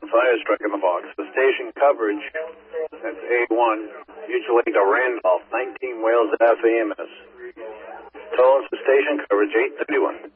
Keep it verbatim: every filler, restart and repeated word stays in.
fire struck in the box. The station coverage, that's A one, mutual aid to Randolph, nineteen Wales F A M S. Toll for station coverage, eight thirty-one.